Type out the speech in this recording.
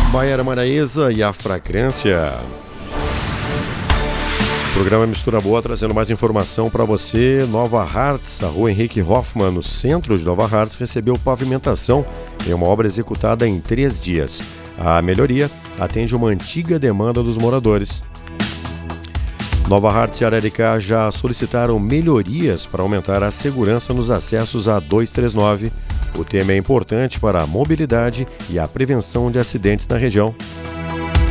Maiara Maraíza e a Fragrância. Programa Mistura Boa trazendo mais informação para você. Nova Hartz, a rua Henrique Hoffmann, no centro de Nova Hartz, recebeu pavimentação em uma obra executada em 3 dias. A melhoria atende uma antiga demanda dos moradores. Nova Hartz e Araricá já solicitaram melhorias para aumentar a segurança nos acessos à 239. O tema é importante para a mobilidade e a prevenção de acidentes na região.